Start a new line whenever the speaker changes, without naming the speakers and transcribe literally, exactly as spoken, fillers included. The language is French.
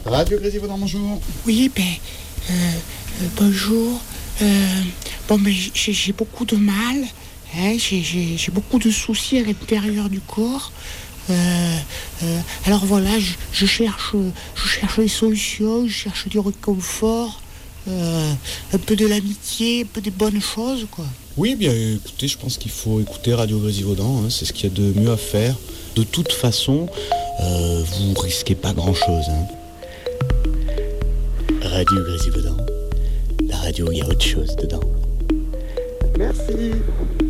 Radio Grésivaudan, bonjour.
Oui, ben, euh, euh, bonjour. Euh, bon, ben, j'ai, j'ai beaucoup de mal. Hein, j'ai, j'ai, j'ai beaucoup de soucis à l'intérieur du corps. Euh, euh, alors voilà, je, je cherche, je cherche des solutions, je cherche du réconfort, euh, un peu de l'amitié, un peu des bonnes choses, quoi.
Oui, bien écoutez, je pense qu'il faut écouter Radio Grésivaudan, hein, c'est ce qu'il y a de mieux à faire. De toute façon, euh, vous risquez pas grand-chose. Hein. Radio Grésivaudan, la radio où il y a autre chose dedans.
Merci.